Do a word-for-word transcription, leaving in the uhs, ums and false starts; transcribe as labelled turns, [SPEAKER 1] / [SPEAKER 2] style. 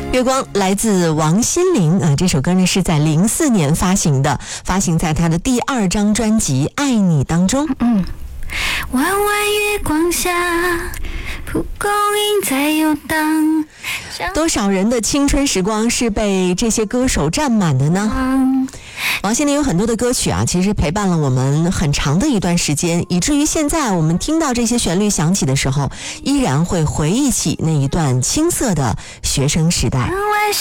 [SPEAKER 1] 月光来自王心凌啊，这首歌呢是在零四年发行的，发行在他的第二张专辑《爱你》当中。
[SPEAKER 2] 嗯，弯弯月光下，蒲公英在游荡。
[SPEAKER 1] 多少人的青春时光是被这些歌手占满的呢？王心凌有很多的歌曲啊，其实陪伴了我们很长的一段时间，以至于现在我们听到这些旋律响起的时候，依然会回忆起那一段青涩的学生时代。